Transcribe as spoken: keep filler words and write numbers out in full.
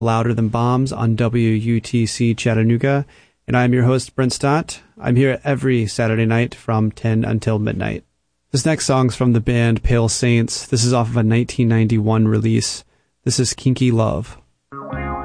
Louder Than Bombs on W U T C Chattanooga, and I'm your host, Brent Stott. I'm here every Saturday night from ten until midnight. This next song's from the band Pale Saints. This is off of a nineteen ninety-one release. This is Kinky Love.